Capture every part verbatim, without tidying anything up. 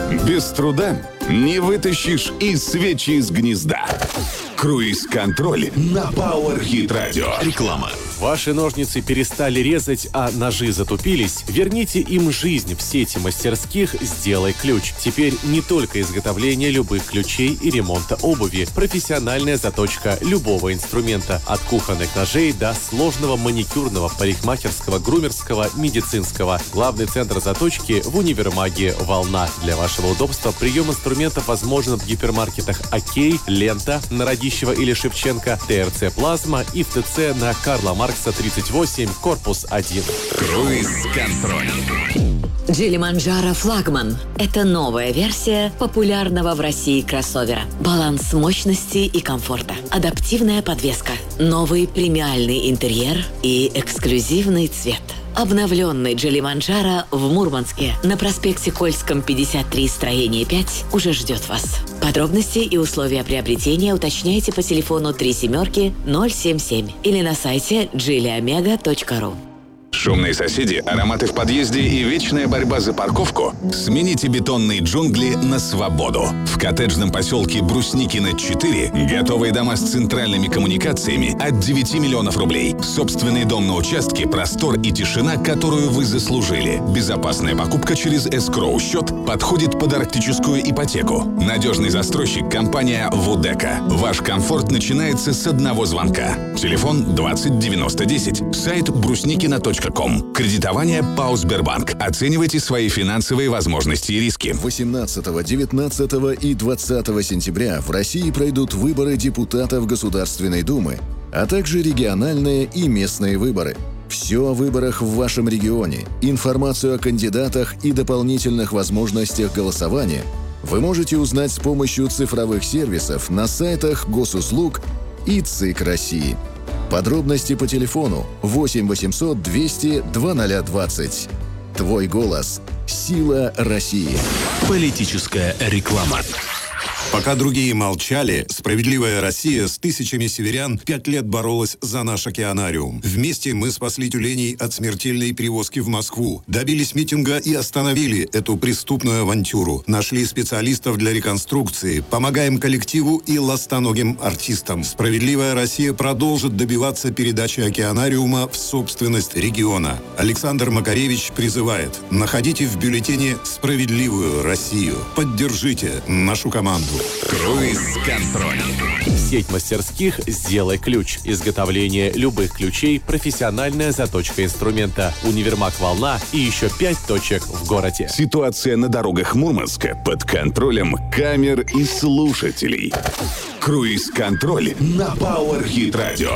Без труда не вытащишь и свечи из гнезда. Круиз-контроль на Power Hit Radio. Реклама. Ваши ножницы перестали резать, а ножи затупились? Верните им жизнь в сети мастерских «Сделай ключ». Теперь не только изготовление любых ключей и ремонта обуви. Профессиональная заточка любого инструмента. От кухонных ножей до сложного маникюрного, парикмахерского, грумерского, медицинского. Главный центр заточки в универмаге «Волна». Для вашего удобства прием инструментов возможен в гипермаркетах «Окей», «Лента», на Радищева или Шевченко, ТРЦ «Плазма» и в ТЦ на Карла Маркса тридцать восемь, корпус один. Круиз-контроль. Geely Manjaro флагман – это новая версия популярного в России кроссовера. Баланс мощности и комфорта, адаптивная подвеска, новый премиальный интерьер и эксклюзивный цвет. Обновленный Geely Manjaro в Мурманске на проспекте Кольском, пятьдесят три, строение пять уже ждет вас. Подробности и условия приобретения уточняйте по телефону три семерки ноль семь семь или на сайте джили омега точка ру. Шумные соседи, ароматы в подъезде и вечная борьба за парковку? Смените бетонные джунгли на свободу. В коттеджном поселке Брусникино четыре готовые дома с центральными коммуникациями от девяти миллионов рублей. Собственный дом на участке, простор и тишина, которую вы заслужили. Безопасная покупка через эскроу-счет подходит под арктическую ипотеку. Надежный застройщик — компания Вудека. Ваш комфорт начинается с одного звонка. Телефон двадцать девяносто десять. Сайт брусникино точка ком. Кредитование ПАО «Сбербанк». Оценивайте свои финансовые возможности и риски. восемнадцатого, девятнадцатого и двадцатого сентября в России пройдут выборы депутатов Государственной Думы, а также региональные и местные выборы. Все о выборах в вашем регионе, информацию о кандидатах и дополнительных возможностях голосования вы можете узнать с помощью цифровых сервисов на сайтах Госуслуг и ЦИК России. Подробности по телефону восемь восемьсот двести двадцать двадцать. Твой голос. Сила России. Политическая реклама. Пока другие молчали, «Справедливая Россия» с тысячами северян пять лет боролась за наш океанариум. Вместе мы спасли тюленей от смертельной перевозки в Москву, добились митинга и остановили эту преступную авантюру. Нашли специалистов для реконструкции, помогаем коллективу и ластоногим артистам. «Справедливая Россия» продолжит добиваться передачи океанариума в собственность региона. Александр Макаревич призывает: находите в бюллетене «Справедливую Россию». Поддержите нашу команду. Круиз-контроль. Сеть мастерских «Сделай ключ». Изготовление любых ключей, профессиональная заточка инструмента, универмаг «Волна» и еще пять точек в городе. Ситуация на дорогах Мурманска под контролем камер и слушателей. Круиз-контроль на Power Hit Radio.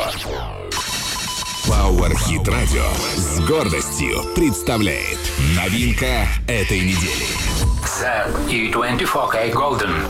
Power Hit Radio с гордостью представляет новинка этой недели. Xap и двадцать четыре кей Golden